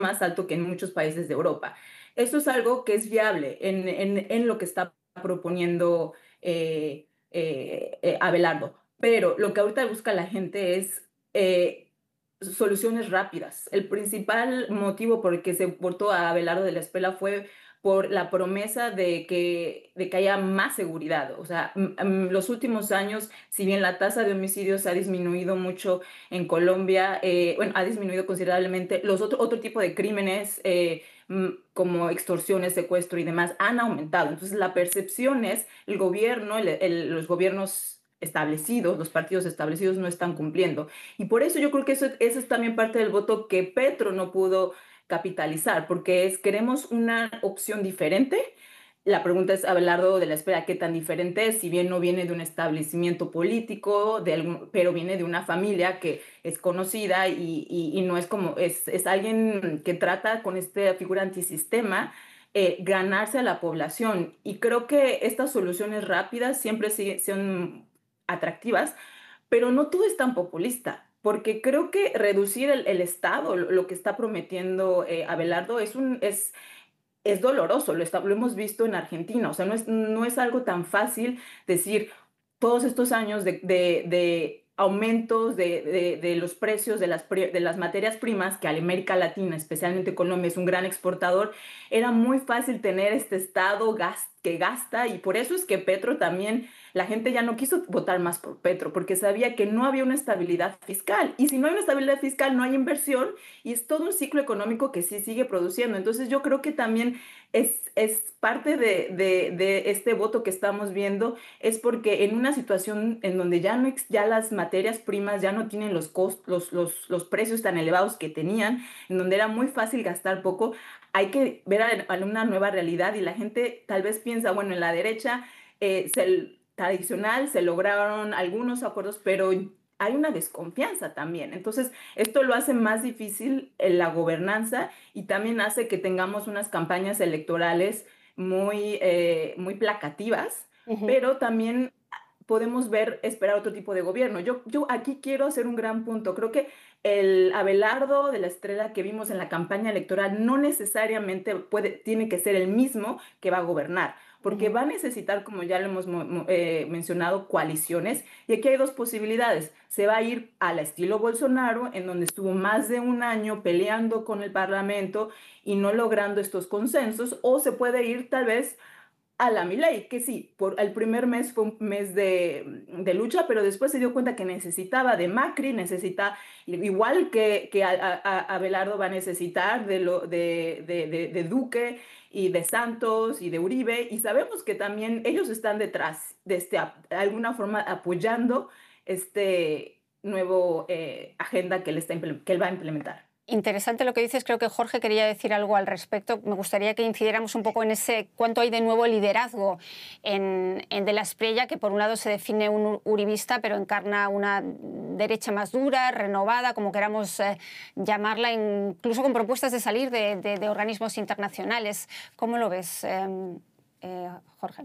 más alto que en muchos países de Europa. Esto es algo que es viable en lo que está proponiendo Abelardo. Pero lo que ahorita busca la gente es soluciones rápidas. El principal motivo por el que se votó a Abelardo de la Espriella fue por la promesa de que haya más seguridad. O sea, los últimos años, si bien la tasa de homicidios ha disminuido mucho en Colombia, bueno, ha disminuido considerablemente, otro tipo de crímenes como extorsiones, secuestro y demás han aumentado. Entonces, la percepción es el gobierno, los gobiernos establecidos, los partidos establecidos no están cumpliendo. Y por eso yo creo que eso es también parte del voto que Petro no pudo capitalizar, porque queremos una opción diferente. La pregunta es, Abelardo de la Espriella, ¿qué tan diferente es? Si bien no viene de un establecimiento político, pero viene de una familia que es conocida y no es como, es alguien que trata con esta figura antisistema ganarse a la población. Y creo que estas soluciones rápidas siempre son atractivas, pero no todo es tan populista, porque creo que reducir el Estado, lo que está prometiendo Abelardo, es doloroso, lo hemos visto en Argentina, o sea, no es algo tan fácil decir todos estos años de aumentos de los precios de las materias primas, que América Latina, especialmente Colombia, es un gran exportador. Era muy fácil tener este Estado que gasta, y por eso es que Petro también, la gente ya no quiso votar más por Petro, porque sabía que no había una estabilidad fiscal, y si no hay una estabilidad fiscal no hay inversión, y es todo un ciclo económico que sí sigue produciendo. Entonces yo creo que también es parte de este voto que estamos viendo, es porque en una situación en donde ya las materias primas ya no tienen los precios tan elevados que tenían, en donde era muy fácil gastar poco, hay que ver a una nueva realidad, y la gente tal vez piensa, bueno, en la derecha tradicional se lograron algunos acuerdos, pero hay una desconfianza también. Entonces, esto lo hace más difícil en la gobernanza, y también hace que tengamos unas campañas electorales muy placativas, Ujú. pero también podemos esperar otro tipo de gobierno. Yo aquí quiero hacer un gran punto. Creo que el Abelardo de la Espriella que vimos en la campaña electoral no necesariamente tiene que ser el mismo que va a gobernar, porque Ujú. va a necesitar, como ya lo hemos mencionado, coaliciones. Y aquí hay dos posibilidades. Se va a ir al estilo Bolsonaro, en donde estuvo más de un año peleando con el Parlamento y no logrando estos consensos, o se puede ir tal vez a la Milei, que sí, por el primer mes fue un mes de lucha, pero después se dio cuenta que necesitaba de Macri, igual que Abelardo va a necesitar de Duque y de Santos y de Uribe, y sabemos que también ellos están detrás de alguna forma apoyando este nuevo agenda que él va a implementar. Interesante lo que dices. Creo que Jorge quería decir algo al respecto. Me gustaría que incidiéramos un poco en ese cuánto hay de nuevo liderazgo en De la Espriella, que por un lado se define un uribista, pero encarna una derecha más dura, renovada, como queramos llamarla, incluso con propuestas de salir de organismos internacionales. ¿Cómo lo ves, Jorge?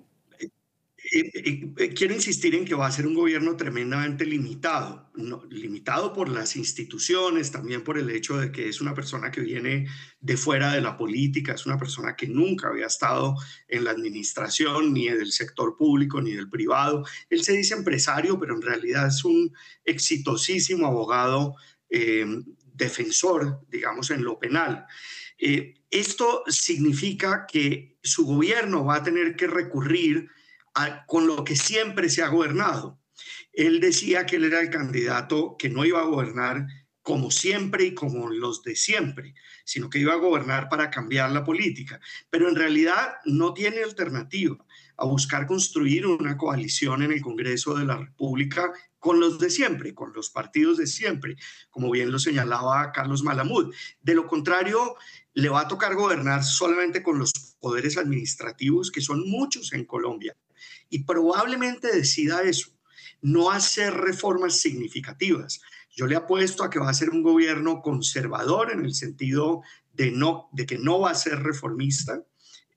Quiero insistir en que va a ser un gobierno tremendamente limitado, limitado por las instituciones, también por el hecho de que es una persona que viene de fuera de la política, es una persona que nunca había estado en la administración, ni del sector público, ni del privado. Él se dice empresario, pero en realidad es un exitosísimo abogado, defensor, digamos, en lo penal. Esto significa que su gobierno va a tener que recurrir con lo que siempre se ha gobernado. Él decía que él era el candidato que no iba a gobernar como siempre y como los de siempre, sino que iba a gobernar para cambiar la política. Pero en realidad no tiene alternativa a buscar construir una coalición en el Congreso de la República con los de siempre, con los partidos de siempre, como bien lo señalaba Carlos Malamud. De lo contrario, le va a tocar gobernar solamente con los poderes administrativos, que son muchos en Colombia, y probablemente decida eso, no hacer reformas significativas. Yo le apuesto a que va a ser un gobierno conservador en el sentido de que no va a ser reformista,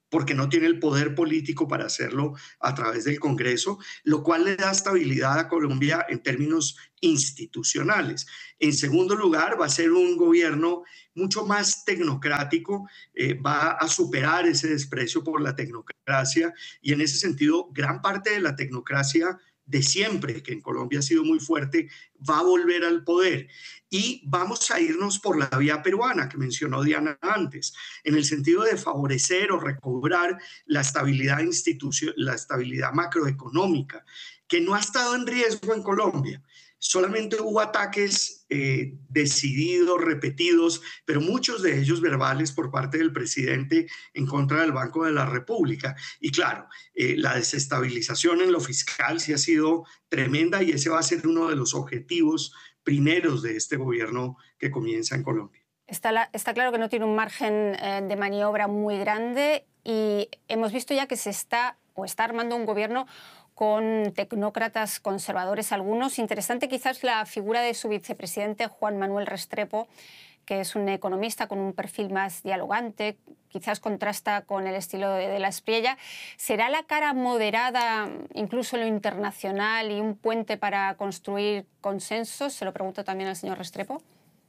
porque no tiene el poder político para hacerlo a través del Congreso, lo cual le da estabilidad a Colombia en términos institucionales. En segundo lugar, va a ser un gobierno mucho más tecnocrático, va a superar ese desprecio por la tecnocracia y en ese sentido, gran parte de la tecnocracia de siempre, que en Colombia ha sido muy fuerte, va a volver al poder. Y vamos a irnos por la vía peruana que mencionó Diana antes, en el sentido de favorecer o recobrar la estabilidad la estabilidad macroeconómica, que no ha estado en riesgo en Colombia. Solamente hubo ataques decididos, repetidos, pero muchos de ellos verbales por parte del presidente en contra del Banco de la República. Y claro, la desestabilización en lo fiscal sí ha sido tremenda y ese va a ser uno de los objetivos primeros de este gobierno que comienza en Colombia. Está claro que no tiene un margen de maniobra muy grande y hemos visto ya que está armando un gobierno con tecnócratas conservadores algunos. Interesante quizás la figura de su vicepresidente Juan Manuel Restrepo, que es un economista con un perfil más dialogante, quizás contrasta con el estilo de la Espriella. ¿Será la cara moderada, incluso en lo internacional, y un puente para construir consensos? Se lo pregunto también al señor Restrepo.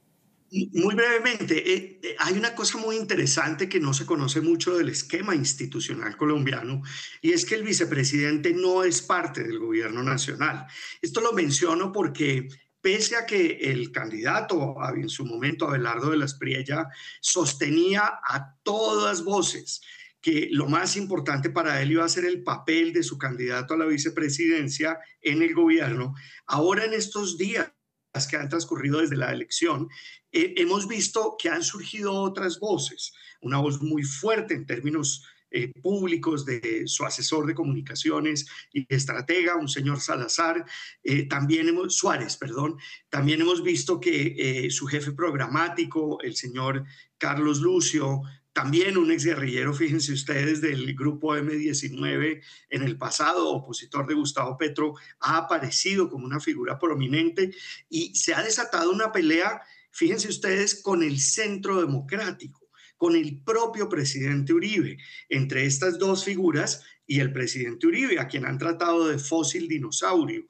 Muy brevemente, hay una cosa muy interesante que no se conoce mucho del esquema institucional colombiano y es que el vicepresidente no es parte del gobierno nacional. Esto lo menciono porque pese a que el candidato en su momento, Abelardo de la Espriella, sostenía a todas voces que lo más importante para él iba a ser el papel de su candidato a la vicepresidencia en el gobierno, ahora en estos días que han transcurrido desde la elección, hemos visto que han surgido otras voces, una voz muy fuerte en términos públicos de su asesor de comunicaciones y estratega, un señor Salazar, Suárez, perdón. También hemos visto que su jefe programático, el señor Carlos Lucio, también un exguerrillero, fíjense ustedes, del grupo M-19 en el pasado, opositor de Gustavo Petro, ha aparecido como una figura prominente y se ha desatado una pelea, fíjense ustedes, con el centro democrático, con el propio presidente Uribe, entre estas dos figuras y el presidente Uribe, a quien han tratado de fósil dinosaurio.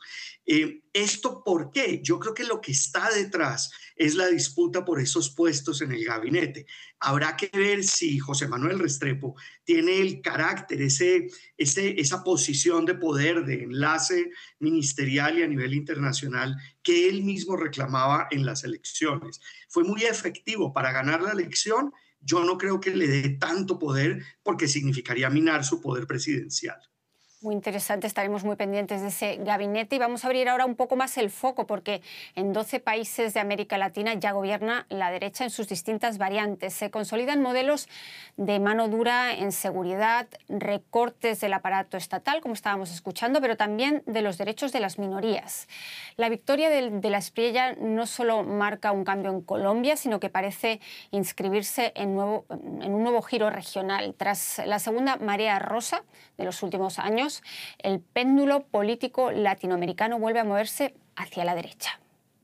¿Esto por qué? Yo creo que lo que está detrás es la disputa por esos puestos en el gabinete. Habrá que ver si José Manuel Restrepo tiene el carácter, esa posición de poder, de enlace ministerial y a nivel internacional que él mismo reclamaba en las elecciones. Fue muy efectivo para ganar la elección. Yo no creo que le dé tanto poder porque significaría minar su poder presidencial. Muy interesante, estaremos muy pendientes de ese gabinete y vamos a abrir ahora un poco más el foco porque en 12 países de América Latina ya gobierna la derecha en sus distintas variantes. Se consolidan modelos de mano dura en seguridad, recortes del aparato estatal, como estábamos escuchando, pero también de los derechos de las minorías. La victoria de la Espriella no solo marca un cambio en Colombia, sino que parece inscribirse en un nuevo giro regional. Tras la segunda marea rosa de los últimos años, el péndulo político latinoamericano vuelve a moverse hacia la derecha.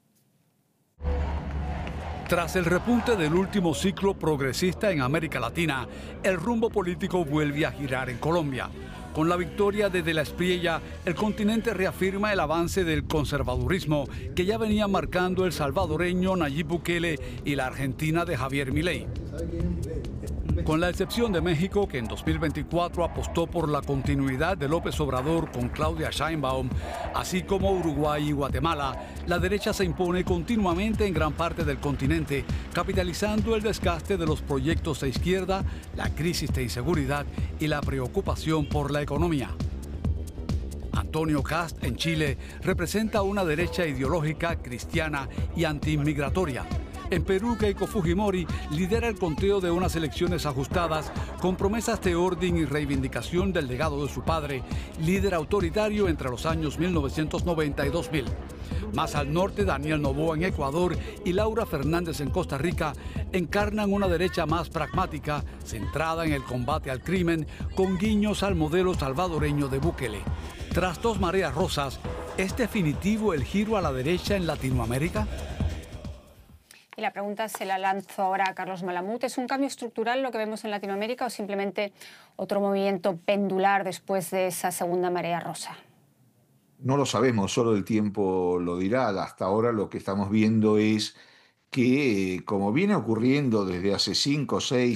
Tras el repunte del último ciclo progresista en América Latina, el rumbo político vuelve a girar en Colombia. Con la victoria de la Espriella, el continente reafirma el avance del conservadurismo que ya venía marcando el salvadoreño Nayib Bukele y la Argentina de Javier Milei. Con la excepción de México, que en 2024 apostó por la continuidad de López Obrador con Claudia Sheinbaum, así como Uruguay y Guatemala, la derecha se impone continuamente en gran parte del continente, capitalizando el desgaste de los proyectos de izquierda, la crisis de inseguridad y la preocupación por la economía. Antonio Kast, en Chile, representa una derecha ideológica, cristiana y antiinmigratoria. En Perú, Keiko Fujimori lidera el conteo de unas elecciones ajustadas con promesas de orden y reivindicación del legado de su padre, líder autoritario entre los años 1990 y 2000. Más al norte, Daniel Noboa en Ecuador y Laura Fernández en Costa Rica encarnan una derecha más pragmática, centrada en el combate al crimen, con guiños al modelo salvadoreño de Bukele. Tras dos mareas rosas, ¿es definitivo el giro a la derecha en Latinoamérica? Y la pregunta se la lanzo ahora a Carlos Malamud. ¿Es un cambio estructural lo que vemos en Latinoamérica o simplemente otro movimiento pendular después de esa segunda marea rosa? No lo sabemos, solo el tiempo lo dirá. Hasta ahora lo que estamos viendo es que, como viene ocurriendo desde hace 5, 6,